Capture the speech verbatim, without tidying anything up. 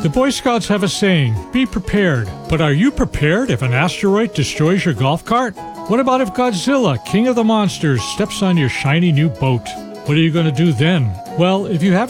The Boy Scouts have a saying, be prepared. But are you prepared if an asteroid destroys your golf cart? What about if Godzilla, king of the monsters, steps on your shiny new boat? What are you going to do then? Well, if you haven't